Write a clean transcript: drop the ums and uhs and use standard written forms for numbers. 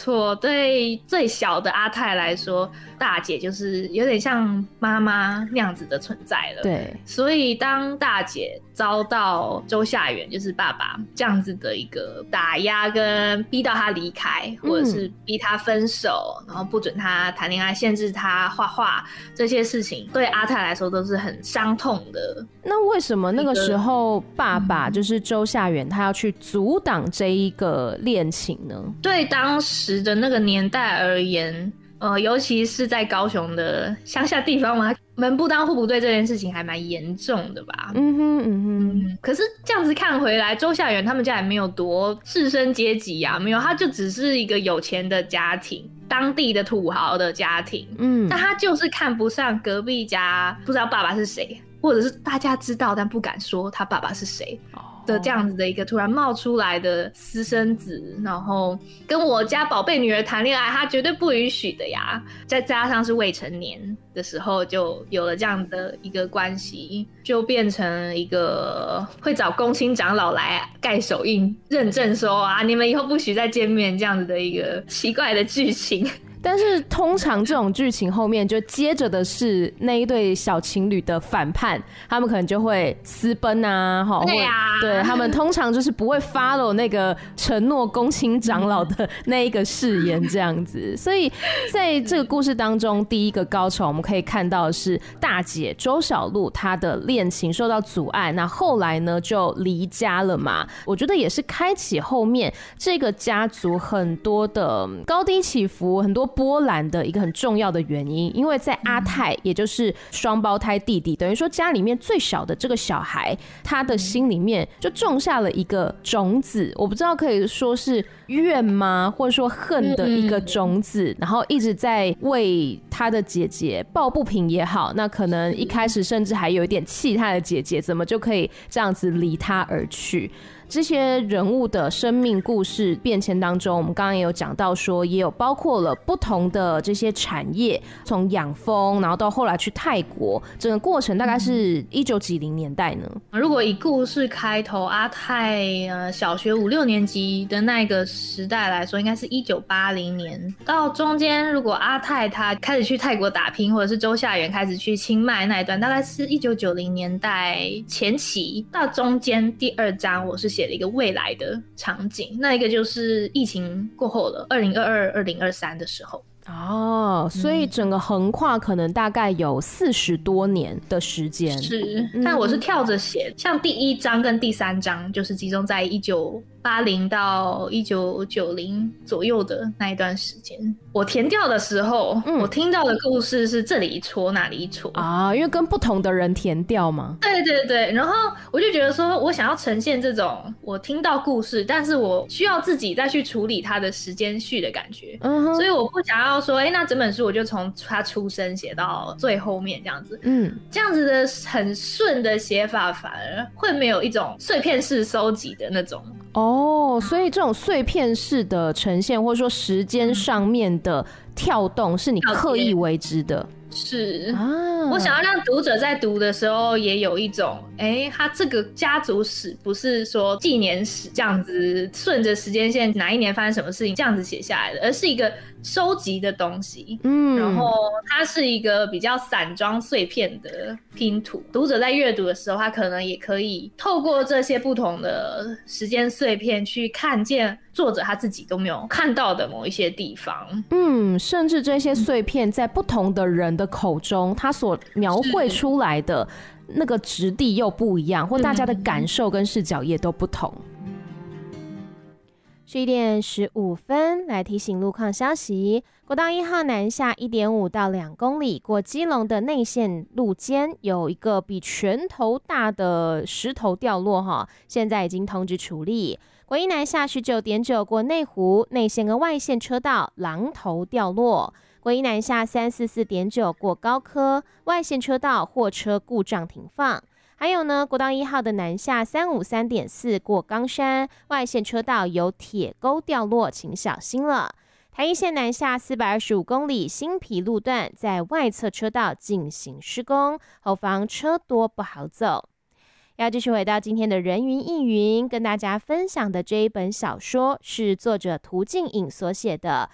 错，对最小的阿泰来说，大姐就是有点像妈妈那样子的存在了。 对， 所以当大姐遭到周夏元就是爸爸这样子的一个打压，跟逼到他离开，或者是逼他分手，然后不准他谈恋爱，限制他画画，这些事情对阿泰来说都是很伤痛的。 那为什么那个时候爸爸就是周夏元他要去阻挡这一个恋情呢？ 对当时的那个年代而言，尤其是在高雄的乡下地方嘛，门不当户不对这件事情还蛮严重的吧。可是这样子看回来，周夏元他们家也没有多士绅阶级啊，没有，他就只是一个有钱的家庭，当地的土豪的家庭。但他就是看不上隔壁家不知道爸爸是谁，或者是大家知道但不敢说他爸爸是谁的这样子的一个突然冒出来的私生子，然后跟我家宝贝女儿谈恋爱，他绝对不允许的呀。再加上是未成年的时候就有了这样的一个关系，就变成一个会找公亲长老来盖手印认证说啊，你们以后不许再见面这样子的一个奇怪的剧情。 但是通常这种剧情后面就接着的是那一对小情侣的反叛，他们可能就会私奔啊， 对啊， 对，他们通常就是不会 follow 那个承诺公亲长老的那一个誓言这样子。所以在这个故事当中，第一个高潮我们可以看到的是大姐周小璐她的恋情受到阻碍，那后来呢就离家了嘛。我觉得也是开启后面这个家族很多的高低起伏，很多波澜的一个很重要的原因。因为在阿泰也就是双胞胎弟弟，等于说家里面最小的这个小孩，他的心里面就种下了一个种子，我不知道可以说是怨吗，或者说恨的一个种子，然后一直在为他的姐姐抱不平也好，那可能一开始甚至还有一点气他的姐姐怎么就可以这样子离他而去。这些人物的生命故事变迁当中，我们刚刚也有讲到说，也有包括了不同的这些产业，从养蜂然后到后来去泰国，整个过程大概是19几零年代呢。 如果以故事开头阿泰小学5、6年级的那个时代来说，应该是1980年到中间，如果阿泰他开始去泰国打拼，或者是周夏元开始去清迈那一段，大概是1990年代前期到中间。第二章我是写了一个未来的场景，那一个就是疫情过后了，2022、2023的时候。 所以整个横跨可能大概有40多年的时间。 是，但我是跳着写，像第1章跟第3章就是集中在1980到1990左右的那一段时间。我填调的时候，我听到的故事是这里一戳那里一戳因为跟不同的人填调嘛。 对对对，然后我就觉得说我想要呈现这种我听到故事，但是我需要自己再去处理它的时间序的感觉。所以我不想要说那整本书我就从他出生写到最后面这样子。这样子的很顺的写法反而会没有一种碎片式收集的那种。 所以这种碎片式的呈现，或者说时间上面的跳动，是你刻意为之的。 是我想要让读者在读的时候也有一种他这个家族史不是说纪年史这样子顺着时间线哪一年发生什么事情这样子写下来的，而是一个收集的东西。然后它是一个比较散装碎片的拼图，读者在阅读的时候他可能也可以透过这些不同的时间碎片去看见作者他自己都没有看到的某一些地方。 甚至这些碎片在不同的人的口中，他所描绘出来的那个质地又不一样，或大家的感受跟视角也都不同。11点15分，来提醒路况消息。国道1号南下 1.5 到2公里，过基隆的内线路肩有一个比拳头大的石头掉落，现在已经通知处理。国一南下 19.9 过内湖，内线跟外线车道榔头掉落。国一南下 344.9 过高科，外线车道货车故障停放。还有呢，国道1号的南下 353.4 过冈山，外线车道有铁钩掉落，请小心了。台一线南下425公里新埤路段，在外侧车道进行施工，后方车多不好走。要继续回到今天的人云亦云，跟大家分享的这一本小说是作者涂静颖所写的《